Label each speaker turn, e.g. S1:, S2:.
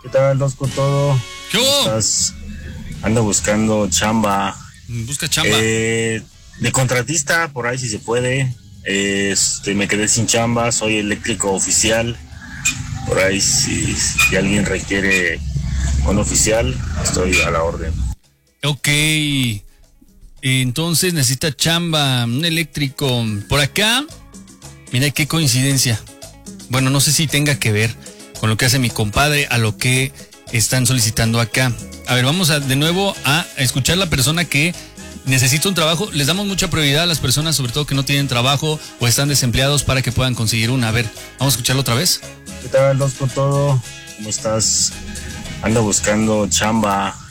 S1: ¿Qué tal, Rosco? ¿Todo?
S2: ¿Qué
S1: ¿Cómo
S2: hubo?
S1: estás? Ando buscando chamba.
S2: Busca chamba.
S1: De contratista, por ahí si se puede. Me quedé sin chamba, soy eléctrico oficial. Por ahí si alguien requiere un oficial, estoy a la orden.
S2: Ok. Entonces necesita chamba, un eléctrico. Por acá, mira qué coincidencia. Bueno, no sé si tenga que ver con lo que hace mi compadre a lo que están solicitando acá. A ver, vamos de nuevo a escuchar la persona que necesita un trabajo. Les damos mucha prioridad a las personas, sobre todo que no tienen trabajo o están desempleados, para que puedan conseguir una. A ver, vamos a escucharlo otra vez.
S1: ¿Qué tal, Rosco? ¿Todo? ¿Cómo estás? Ando buscando chamba.